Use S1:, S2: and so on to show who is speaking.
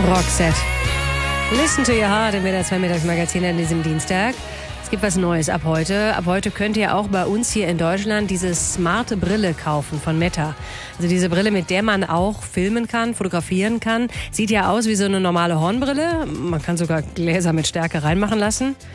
S1: Roxette. Listen to your heart im WDR 2 Mittagsmagazin an diesem Dienstag. Es gibt was Neues ab heute. Ab heute könnt ihr auch bei uns hier in Deutschland diese smarte Brille kaufen von Meta. Also diese Brille, mit der man auch filmen kann, fotografieren kann. Sieht ja aus wie so eine normale Hornbrille. Man kann sogar Gläser mit Stärke reinmachen lassen.